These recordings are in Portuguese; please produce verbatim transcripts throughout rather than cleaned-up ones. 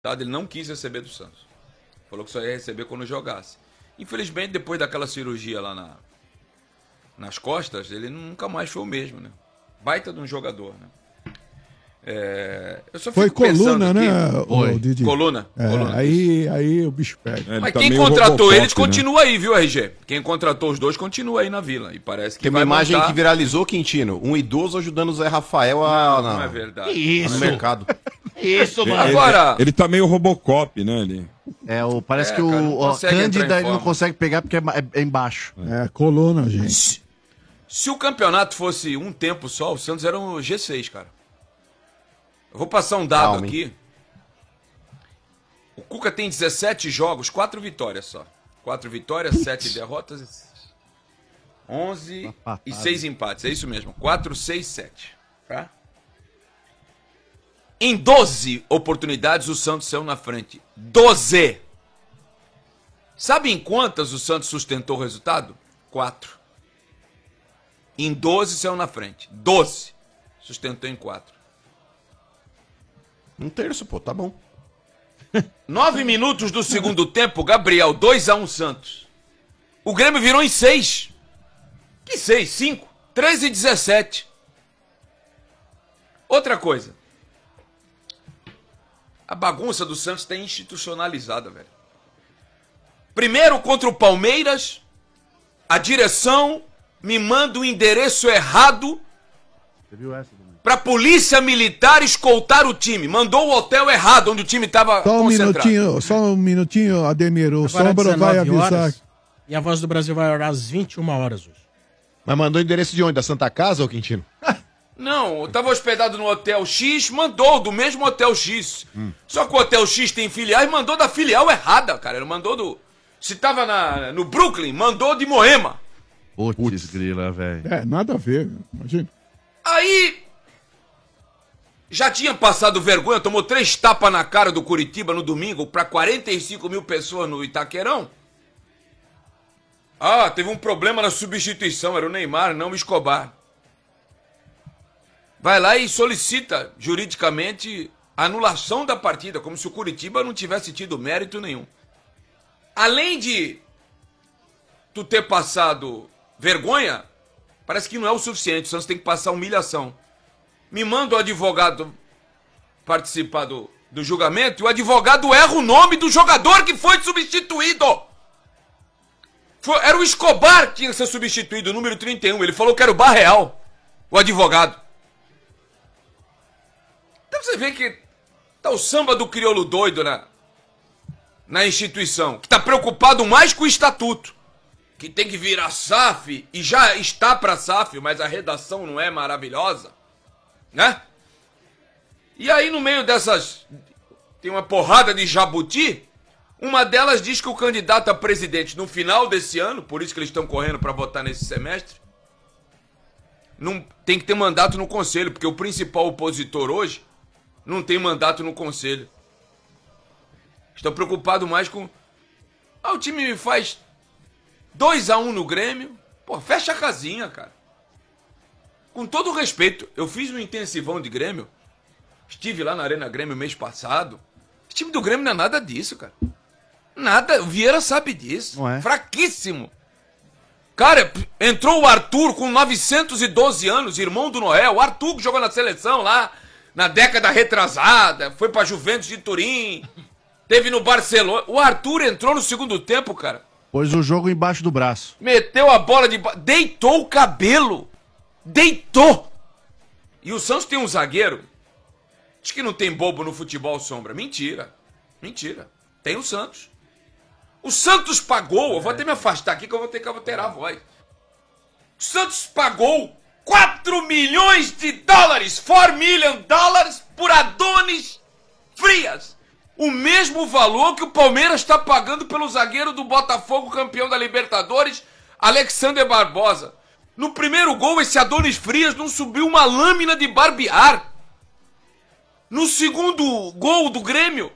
Ele não quis receber do Santos. Falou que só ia receber quando jogasse. Infelizmente, depois daquela cirurgia lá na, nas costas, ele nunca mais foi o mesmo, né? Baita de um jogador, né? É, eu só foi coluna, aqui, né, foi. O Didi? Coluna. É, coluna aí, aí o bicho pega. É, Mas tá quem contratou Robocop, eles continua né? aí, viu, R G? Quem contratou os dois continua aí na Vila. E parece que Tem vai uma imagem montar... que viralizou, Quintino. Um idoso ajudando o Zé Rafael a... Não, não é verdade. Isso. No mercado. Isso, mano. Agora... Ele, ele tá meio Robocop, né? Ele... É, o, parece é, que cara, o, o Cândida ele não consegue pegar porque é, é embaixo. É, coluna, gente. Se, se o campeonato fosse um tempo só, o Santos era um G seis, cara. Eu vou passar um dado Calma, aqui. O Cuca tem dezessete jogos, quatro vitórias só. quatro vitórias, sete derrotas, onze e seis empates. É isso mesmo. quatro, seis, sete. Tá? Em doze oportunidades o Santos saiu na frente. doze! Sabe em quantas o Santos sustentou o resultado? quatro. Em doze saiu na frente. doze. Sustentou em quatro. Um terço, pô, tá bom. Nove minutos do segundo tempo, Gabriel, dois a um Santos. O Grêmio virou em seis. Que seis? cinco. treze e dezessete. Outra coisa. A bagunça do Santos está institucionalizada, velho. Primeiro contra o Palmeiras, a direção me manda o endereço errado. Você viu essa também? Pra polícia militar escoltar o time. Mandou o hotel errado, onde o time tava só um concentrado. Minutinho, só um minutinho, Ademir. O Sombra vai avisar. Horas, e a Voz do Brasil vai orar às vinte e uma horas hoje. Mas mandou o endereço de onde? Da Santa Casa, ô Quintino? Não, eu tava hospedado no Hotel X, mandou do mesmo Hotel X. Hum. Só que o Hotel X tem filiais, mandou da filial errada, cara. Ele mandou do... Se tava na, no Brooklyn, mandou de Moema. Putz, grila, velho. É, nada a ver, imagina. Aí... Já tinha passado vergonha, tomou três tapas na cara do Curitiba no domingo para quarenta e cinco mil pessoas no Itaquerão. Ah, teve um problema na substituição, era o Neymar, não o Escobar. Vai lá e solicita juridicamente a anulação da partida, como se o Curitiba não tivesse tido mérito nenhum. Além de tu ter passado vergonha, parece que não é o suficiente, o Santos tem que passar humilhação. Me manda o advogado participar do, do julgamento e o advogado erra o nome do jogador que foi substituído. Foi, era o Escobar que tinha que ser substituído, o número trinta e um. Ele falou que era o Barreal, o advogado. Então você vê que tá o samba do crioulo doido na, na instituição, que tá preocupado mais com o estatuto, que tem que virar S A F, e já está para S A F, mas a redação não é maravilhosa. Né? E aí no meio dessas tem uma porrada de jabuti. Uma delas diz que o candidato a presidente no final desse ano, por isso que eles estão correndo para votar nesse semestre, não tem que ter mandato no conselho, porque o principal opositor hoje não tem mandato no conselho. Estão preocupados mais com... Ah, o time me faz dois a um no Grêmio. Pô, fecha a casinha, cara. Com todo o respeito, eu fiz um intensivão de Grêmio. Estive lá na Arena Grêmio mês passado. O time do Grêmio não é nada disso, cara. Nada. O Vieira sabe disso. Não é? Fraquíssimo. Cara, entrou o Arthur com novecentos e doze anos, irmão do Noel. O Arthur que jogou na seleção lá, na década retrasada. Foi pra Juventus de Turim. Teve no Barcelona. O Arthur entrou no segundo tempo, cara. Pôs o jogo embaixo do braço. Meteu a bola de... Deitou o cabelo. Deitou! E o Santos tem um zagueiro. Diz que não tem bobo no futebol, Sombra. Mentira. Mentira. Tem o Santos. O Santos pagou. Eu vou até me afastar aqui que eu vou ter que alterar a voz. O Santos pagou quatro milhões de dólares. quatro million dólares por Adonis Frias. O mesmo valor que o Palmeiras está pagando pelo zagueiro do Botafogo, campeão da Libertadores, Alexander Barbosa. No primeiro gol, esse Adonis Frias não subiu uma lâmina de barbear. No segundo gol do Grêmio,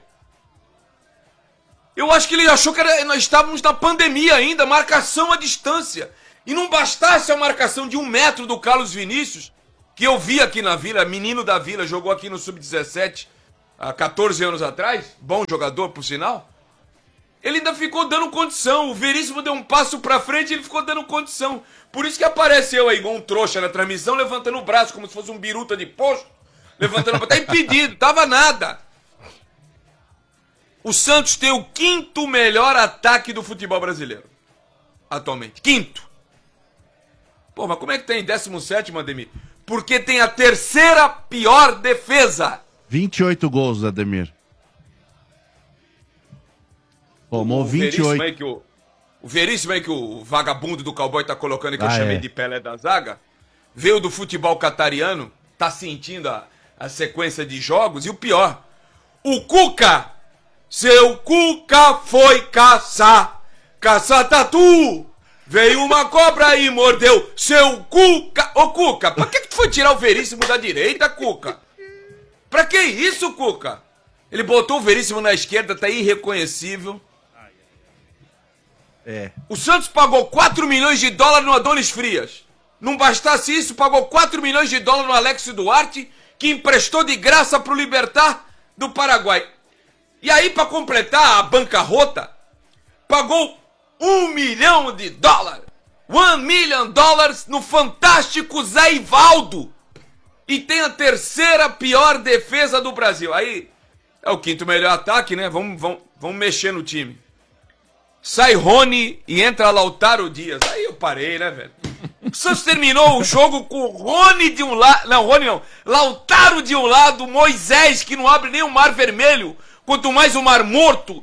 eu acho que ele achou que era, nós estávamos na pandemia ainda, marcação à distância. E não bastasse a marcação de um metro do Carlos Vinícius, que eu vi aqui na Vila, menino da Vila, jogou aqui no sub dezessete, há quatorze anos atrás, bom jogador, por sinal, ele ainda ficou dando condição. O Veríssimo deu um passo pra frente e ele ficou dando condição. Por isso que apareceu aí, igual um trouxa na transmissão, levantando o braço, como se fosse um biruta de posto. Levantando o braço. Tá impedido, tava nada. O Santos tem o quinto melhor ataque do futebol brasileiro. Atualmente. Quinto. Pô, mas como é que tem décimo sétimo, Ademir? Porque tem a terceira pior defesa. vinte e oito gols, Ademir. Tomou vinte e oito. Aí que o, o Veríssimo aí que o vagabundo do Cowboy tá colocando aí, que Ah, eu chamei é. de Pelé da zaga, veio do futebol catariano, tá sentindo a, a sequência de jogos, e o pior, o Cuca, seu Cuca foi caçar, caçar tatu, veio uma cobra e mordeu, seu Cuca, ô Cuca, pra que que tu foi tirar o Veríssimo da direita, Cuca? Pra que isso, Cuca? Ele botou o Veríssimo na esquerda, tá irreconhecível. É. O Santos pagou quatro milhões de dólares no Adonis Frias. Não bastasse isso, pagou quatro milhões de dólares no Alex Duarte, que emprestou de graça pro Libertad do Paraguai. E aí, pra completar a bancarrota, pagou um milhão de dólares. One million dollars no fantástico Zé Ivaldo. E tem a terceira pior defesa do Brasil. Aí, é o quinto melhor ataque, né? Vamos, vamos, vamos mexer no time. Sai Rony e entra Lautaro Dias. Aí eu parei, né, velho? O Santos terminou o jogo com o Rony de um lado... Não, Rony não. Lautaro de um lado, Moisés, que não abre nem o Mar Vermelho, quanto mais o Mar Morto.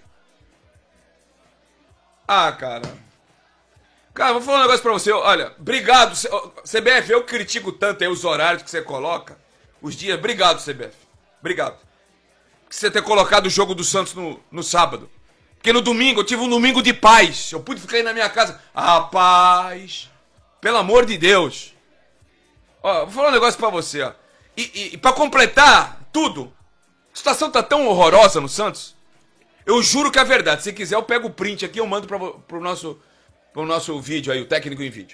Ah, cara. Cara, vou falar um negócio pra você. Olha, obrigado. C B F, eu critico tanto aí os horários que você coloca. Os dias. Obrigado, C B F. Obrigado. Que você ter colocado o jogo do Santos no, no sábado. Porque no domingo eu tive um domingo de paz. Eu pude ficar aí na minha casa. Ah, paz. Pelo amor de Deus. Ó, vou falar um negócio pra você, ó. E, e, e pra completar tudo, a situação tá tão horrorosa no Santos. Eu juro que é verdade. Se quiser, eu pego o print aqui e eu mando pra, pro, nosso, pro nosso vídeo aí, o técnico em vídeo.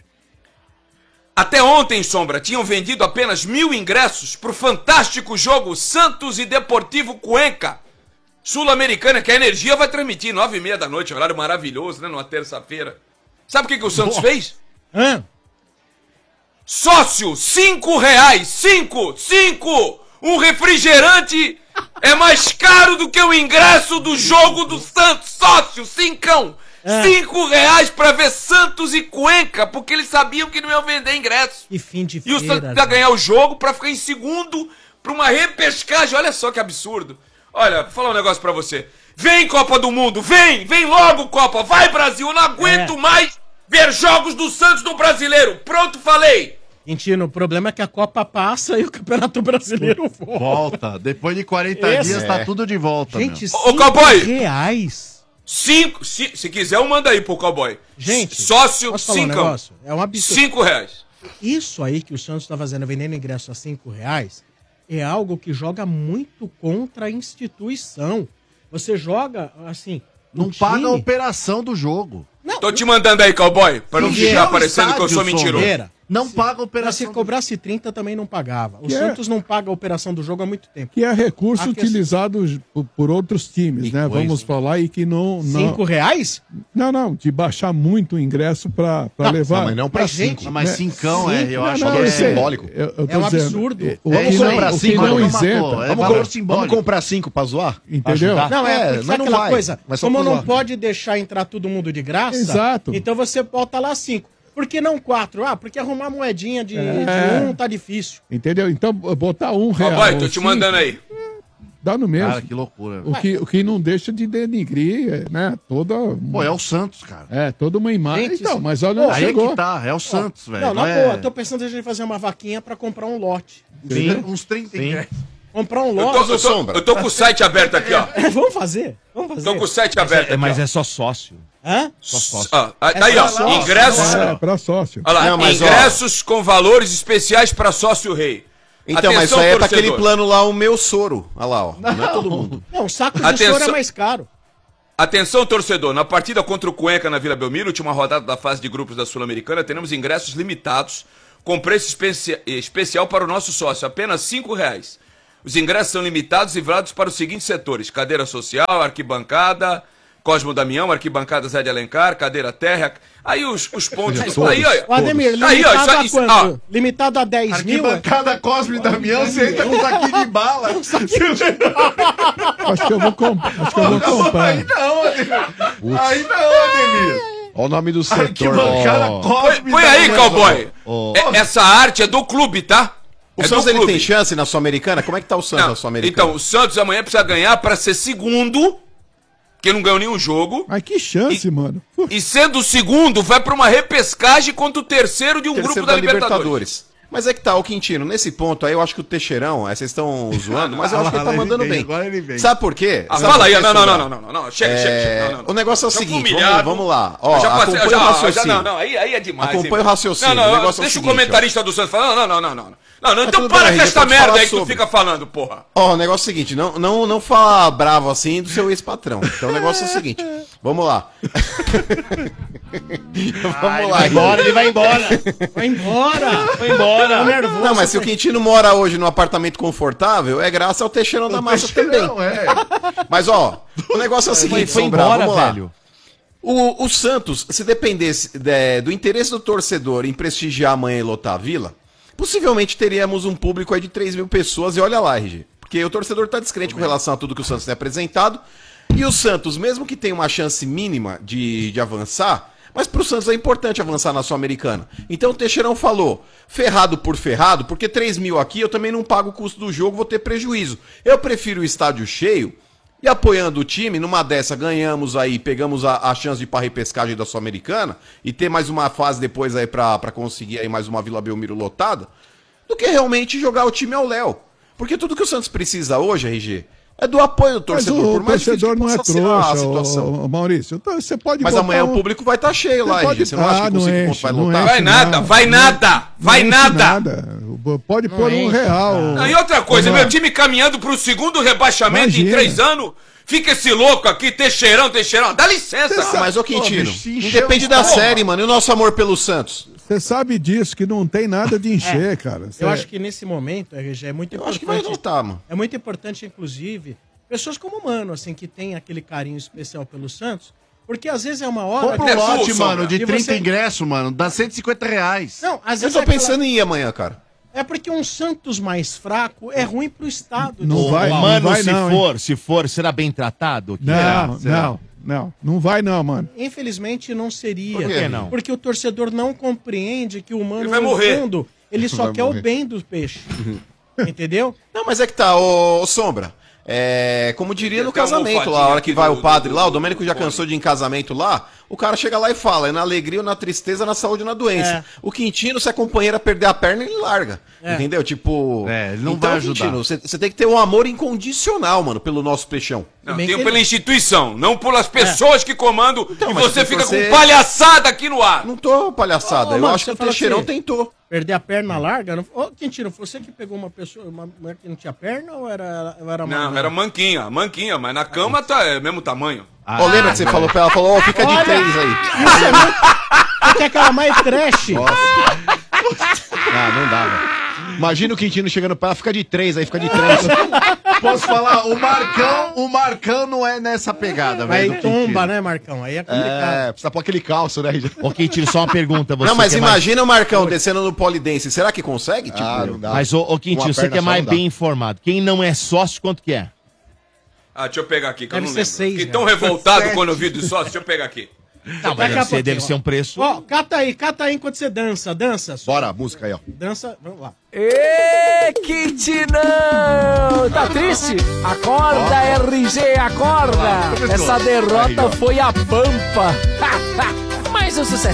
Até ontem, Sombra, tinham vendido apenas mil ingressos pro fantástico jogo Santos e Deportivo Cuenca. Sul-Americana, que a Energia vai transmitir nove e meia da noite, horário maravilhoso, né? Numa terça-feira. Sabe o que, que o Santos Boa. fez? Hã? Sócio, cinco reais, cinco, cinco! Um refrigerante é mais caro do que o ingresso do jogo do Santos, sócio, cincão! É. Cinco reais pra ver Santos e Cuenca, porque eles sabiam que não iam vender ingresso. E fim de E feira, o Santos ia ganhar o jogo pra ficar em segundo pra uma repescagem. Olha só que absurdo. Olha, vou falar um negócio pra você. Vem, Copa do Mundo, vem! Vem logo, Copa! Vai, Brasil! Eu não aguento é. mais ver jogos do Santos no Brasileiro! Pronto, falei! Quintino, o problema é que a Copa passa e o Campeonato Brasileiro volta. Volta. Depois de quarenta Esse dias é. tá tudo de volta, Gente, meu. Ô, Cowboy! reais. Cinco, se, se quiser, eu mando aí pro Cowboy. Gente, sócio, cinco. Um negócio? É um absurdo. Cinco reais. Isso aí que o Santos tá fazendo, vendendo ingresso a cinco reais, é algo que joga muito contra a instituição. Você joga, assim... Não time... paga a operação do jogo. Não, Tô te mandando aí, Cowboy, pra não Sim, ficar é parecendo que eu sou mentiroso. Era. Não se, paga a operação. Mas se cobrasse trinta também não pagava. O Que Santos é? não paga a operação do jogo há muito tempo. Que é recurso A utilizado por, por outros times, Que né? coisa. Vamos falar e que não... não... Cinco reais? Não, não, de baixar muito o ingresso pra, pra Não, levar... Não, mas não pra Mas, cinco. gente, mas né? cincão, é, eu Não, acho não, que é eu sei. simbólico. Eu- eu tô É um dizendo, absurdo. O É que isso não, aí. o que Cinco, não não isenta... matou. É Vamos, valor com- simbólico. vamos comprar cinco pra zoar? Entendeu? Ajudar? Não, é, É, porque mas sabe não aquela vai. coisa? Mas só Como pra não zoar. pode deixar entrar todo mundo de graça, Exato. então você bota lá cinco. Por que não quatro? Ah, porque arrumar moedinha de, É. de um tá difícil. Entendeu? Então, botar um real... Cowboy, tô ou te cinco, mandando aí. Dá no mesmo. Cara, que loucura. O que, o que não deixa de denigrir, né? Toda... Pô, é o Santos, cara. É, toda uma imagem. Gente, então, isso- mas olha Pô, onde Aí é chegou. que tá, é o Santos, velho. Não, na é... boa, tô pensando em a gente fazer uma vaquinha pra comprar um lote. Sim, uns trinta Sim. ingressos. Comprar um Eu lote. tô, eu, tô, Sombra. eu tô com o site aberto aqui, ó. Vamos fazer? Vamos fazer. Tô com o site aberto aqui, mas ó. é só sócio. Hã? Só sócio. Ó, tá aí, ó. só- Ingressos. É, pra sócio. Olha lá, Não, mas, ó. ingressos com valores especiais pra sócio rei. Então, mas isso Atenção, aí é pra torcedor. aquele plano lá, o meu soro. Olha lá, ó. Não, é todo mundo. Não, o saco de Atenção. soro é mais caro. Atenção, torcedor. Na partida contra o Cuenca na Vila Belmiro, última rodada da fase de grupos da Sul-Americana, teremos ingressos limitados com preço especi- especial para o nosso sócio, apenas cinco reais. Os ingressos são limitados e válidos para os seguintes setores: cadeira social, arquibancada, Cosmo Damião, arquibancada Zé de Alencar, cadeira terra. Aí os, os pontos. Aí, olha. O Ademir, limitado Aí, ó, isso- a isso- quanto? ah. Limitado a dez mil? Arquibancada Cosme e Damião, você entra com um saquinho de bala. Acho que eu vou, comp... Acho que eu vou comprar. Aí não, Ademir. Aí não, Ademir. Olha o nome do setor. Arquibancada ó. Põe, Cosme e põe aí, Damião. cowboy. Ó. É- essa arte é do clube, tá? O É Santos do ele clube. tem chance na Sul-Americana? Como é que tá o Santos Não, na Sul-Americana? então, o Santos amanhã precisa ganhar pra ser segundo, porque não ganhou nenhum jogo. Mas que chance, E- mano. E sendo o segundo, vai pra uma repescagem contra o terceiro de um Terceiro grupo da, Libertadores. Mas é que tá, o Quintino, nesse ponto aí eu acho que o Teixeirão, aí vocês estão zoando, mas eu acho que ele tá Agora ele mandando vem, bem. agora ele vem. Sabe por quê? Ah, Sabe fala por aí, quê, não, não, Sombra? não, não, não, não, chega, É, chega, chega. Não, não, o negócio é o Já fui seguinte, humilhado. vamos, vamos lá. Ó, Eu já passei, eu acompanha já, o raciocínio. já- não, não, aí, aí é demais. Acompanha hein, o raciocínio, Não, não, o negócio é o deixa o seguinte, comentarista do Santos falar. Não, não, não, não, não. Não, não, então tudo para bem, com a essa gente pode merda falar aí que tu sobre. fica falando, porra. Ó, o negócio é o seguinte, não, não, não fala bravo assim do seu ex-patrão. Então o negócio é o seguinte, vamos lá. vamos lá. Vai embora, ele vai embora. Vai embora! Vai embora. Tô nervoso. Não, mas se o Quintino mora hoje num apartamento confortável, é graças ao Teixeirão da Massa também. Não, é. Mas ó, o negócio é o seguinte, Foi Sombra, embora, vamos lá. velho. O, o Santos, se dependesse é, do interesse do torcedor em prestigiar amanhã e lotar a Vila, possivelmente teríamos um público aí de três mil pessoas e olha lá, R G. Porque o torcedor tá descrente com relação a tudo que o Santos tem apresentado. E o Santos, mesmo que tenha uma chance mínima de, de avançar, mas pro Santos é importante avançar na Sul-Americana. Então o Teixeirão falou, ferrado por ferrado, porque três mil aqui eu também não pago o custo do jogo, vou ter prejuízo. Eu prefiro o estádio cheio e apoiando o time, numa dessa ganhamos aí, pegamos a, a chance de ir pra repescagem da Sul-Americana e ter mais uma fase depois aí pra, pra conseguir aí mais uma Vila Belmiro lotada, do que realmente jogar o time ao Léo. Porque tudo que o Santos precisa hoje, R G, é do apoio do Mas torcedor, o por mais difícil torcedor que não é possa ser a trouxa, situação. ô, ô, Maurício. Então, você pode Mas botar amanhã um- o público vai estar cheio Você lá, pode- R G. Você não acha Ah, que com não cinco enche, pontos vai não lotar? enche. Vai nada, não. vai nada, vai Não enche nada. Pode pôr um enche. real. Não, e outra coisa, Ô, meu time caminhando pro segundo rebaixamento Imagina. em três anos, fica esse louco aqui, Teixeirão, Teixeirão. Dá licença, Ah, cara. mas ô Quintino, bicho, se não encheu depende de da porra. série, mano. E o nosso amor pelo Santos? Você sabe disso, que não tem nada de encher, cara. Cê- Eu acho que nesse momento, R G, é muito Eu importante. acho que vai lotar, mano. É muito importante, inclusive, pessoas como o Mano, assim, que tem aquele carinho especial pelo Santos, porque às vezes é uma hora... Compra um É lote, sua, mano, de E trinta você- ingressos, mano. Dá cento e cinquenta reais. Não, às Eu vezes tô é aquela- pensando em ir amanhã, cara. É porque um Santos mais fraco é ruim pro Estado. Não de- vai, Ô, não mano, vai se não, for, se for, será bem tratado? Não, Será? não, não. Não vai não, mano. Infelizmente não seria. Por que não? Porque o torcedor não compreende que o Mano, Ele vai no morrer. fundo, ele só Vai quer morrer. o bem do peixe. Entendeu? Não, mas é que tá, ô, ô Sombra. É, como diria no Tem uma casamento lá, a almofadinha hora que aqui vai do- o padre do- lá, o do- Domênico já do- cansou de ir em casamento lá, o cara chega lá e fala, é na alegria ou na tristeza, na saúde ou na doença. É. O Quintino, se a companheira perder a perna, ele larga. É. Entendeu? Tipo. É, ele não então, vai ajudar. Quintino, você você tem que ter um amor incondicional, mano, pelo nosso peixão. Não, Bem tenho que pela ele- instituição, não pelas pessoas que comandam e mas você se fica você- com palhaçada aqui no ar. Não tô palhaçada, Ô, eu mano, acho que você o fala Teixeirão assim, tentou. Perder a perna larga? Não... Ô, Quintino, você que pegou uma pessoa, uma mulher que não tinha perna ou era, ou era Não, uma- era manquinha, manquinha, mas na cama tá é mesmo tamanho. Ó, lembra que você falou pra ela, falou, ó, fica de Olha! três aí. Isso é muito... Você quer aquela mais trash? Ah, não dá, velho. Imagina o Quintino chegando pra ela, fica de três, aí fica de três. Posso falar? O Marcão, o Marcão não é nessa pegada, velho. Aí do tomba, Quintino. né, Marcão? Aí é complicado. É, precisa pôr aquele calço, né? Ô, Quintino, só uma pergunta. Você Não, mas que é mais- imagina o Marcão descendo no polidense, será que consegue? Tipo, Ah, não dá. Mas, ô, ô Quintino, Uma você perna que é só mais não dá. bem informado. Quem não é sócio, quanto que é? Ah, deixa eu pegar aqui, que Deve eu não ser lembro. seis, Fiquei né? tão revoltado quando eu vi do sócio, deixa eu pegar aqui. Não, mas Daqui a deve ser, pouquinho, deve ó. ser um preço... Ó, cata aí, cata aí enquanto você dança. Dança. só. Bora, música aí, ó. Dança, vamos lá. Ê, Quintinão! Tá triste? Acorda, R G, acorda! Essa derrota foi a pampa! Mas o sucesso